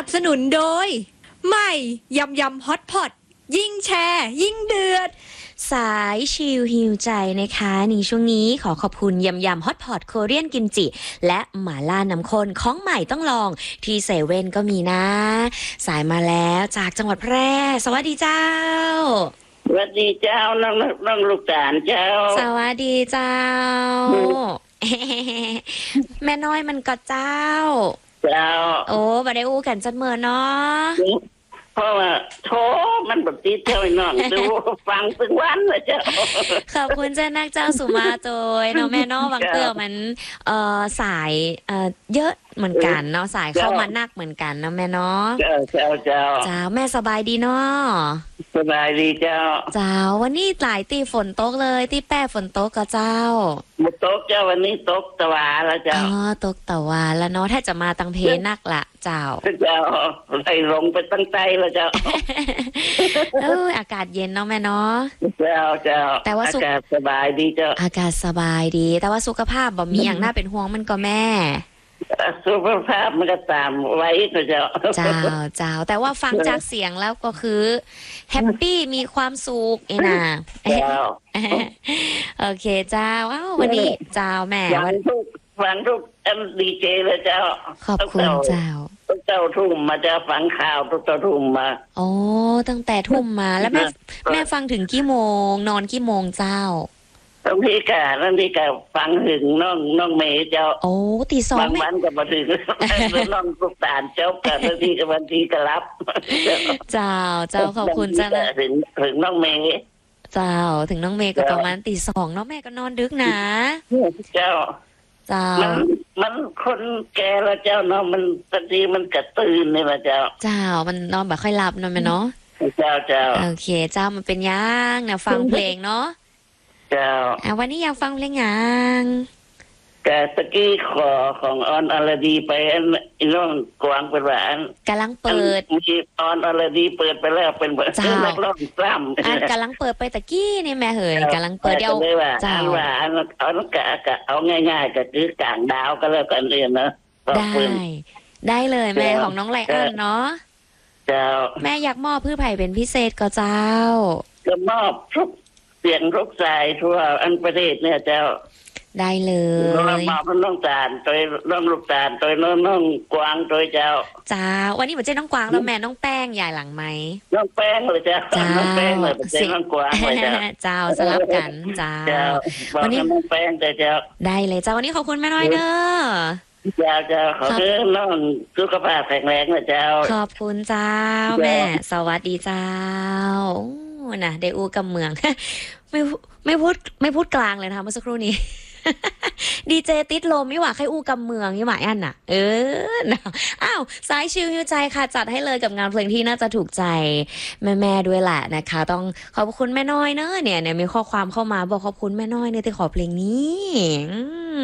สนุนโดยใหม่ยำยำฮอตพอตยิ่งแชร์ยิ่งเดือดสายชิลฮิวใจนะคะในช่วงนี้ขอขอบคุณยำยำฮอตพอตโคเรียนกิมจิและหม่าล่าน้ำข้นของใหม่ต้องลองที่เซเว่นก็มีนะสายมาแล้วจากจังหวัดแพร่สวัสดีเจ้าสวัสดีเจ้าน้องลูกตาลเจ้าสวัสดีเจ้า แม่น้อยมันก็เจ้าโอ้บ่ได้อู้กันจัดเมื่อเนาะเพราะว่าโทมันแบบตีเท่าน้องดูฟังถึงวันเลยเจ้าขอบคุณเจ้านักเจ้าสุมาโจยเนาะแม่เนาะบางเตือมันสายเยอะเหมือนกันเนาะสายเข้ามานักเหมือนกันเนาะแม่เนาะเจ้าแม่สบายดีเนาะสบายดีเจ้าวันนี้หลายตีฝนตกเลยตีแป้ฝนตกกับเจ้าตกเจ้าวันนี้ตกตะวาแล้วเจ้าตกตะวาแล้วเนาะถ้าจะมาตังเพนักละเจ้าไล่ลงไปตั้งใจแล้วเจ้าอากาศเย็นเนาะแม่เนาะเจ้าแต่ว่าอากาศสบายดีเจ้าอากาศสบายดีแต่ว่าสุขภาพบ่มีอย่างน่าเป็นห่วงมันก็แม่สุขภาพมันก็ตามไว้นะเจ้าแต่ว่าฟังจากเสียงแล้วก็คือแฮปปี้มีความสุขนะโอเคเจ้าวันนี้เจ้าแม่ฟังทุกดีเจเลยเจ้าขอบคุณเจ้าทุ่มมาจะฟังข่าวทุ่มมาโอ้ตั้งแต่ทุ่มมาแล้วแม่ฟังถึงกี่โมงนอนกี่โมงเจ้าบางทีก็ฟังถึงน้องเมย์เจ้าโอ้ตีสองบางวันก็มาถึงน้องลูกตาลเจ้ากันบางทีก็รับเจ้าขอบคุณเจ้าถึงน้องเมย์เจ้าถึงน้องเมย์ก็ประมาณตีสองน้องแม่ก็นอนดึกนะเจ้ามันคนแก่แล้วเจ้าเนาะมันบางทีมันกระตื่นนี่แหละเจ้ามันนอนแบบค่อยหลับเนาะแม่เนาะเจ้าโอเคเจ้ามันเป็นยังนะฟังเพลงเนาะเจ้าวันนี้อยากฟังเพลงยังแต่ตะกี้ขอของออนอลดีไปน้องกวางเป็นหวานกำลังเปิดมีออนอลดีเปิดไปแล้วเป็นนักร้องซ้ำกำลังเปิดไปตะกี้นี่แม่เหยกำลังเปิดเดียวเจ้าว่าเอาง่ายๆก็คือกลางดาวก็แล้วกันเรียนนะได้เลยแม่ของน้องไลอ้อนเนาะเจ้าแม่อยากมอบพืชไผ่เป็นพิเศษก็เจ้าจะมอบทุกเสียงทุกสายทั่วอันประเทศเนี่ยเจ้าได้เลยมาเป็นน้องตาลโดยน้องลูกตาลโดยน้องกวางโดยเจ้าวันนี้เหมือนเจ้น้องกวางแล้วแม่น้องแป้งใหญ่หลังไหมน้องแป้งเลยเจ้าน้องแป้งเลยเป็นน้องกวางเลยเจ้าสลับกันเจ้าวันนี้น้องแป้งเจ้าได้เลยเจ้าวันนี้ขอบคุณแม่น้อยเด้อเจ้าขอบคุณน้องสุขภาพแข็งแรงนะเจ้าขอบคุณเจ้าแม่สวัสดีเจ้านะเดอูกับเมืองไม่พูดกลางเลยนะคะเมื่อสักครู่นี้ดีเจติดลมนี่หว่าใครอู้กำเมืองนี่หว่าอันน่ะนะสายชิลฮิวใจค่ะจัดให้เลยกับงานเพลงที่น่าจะถูกใจแม่ด้วยแหละนะคะต้องขอบคุณแม่น้อยเนอะเนี่ยมีข้อความเข้ามาบอกขอบคุณแม่น้อยเนี่ยที่ขอเพลงนี้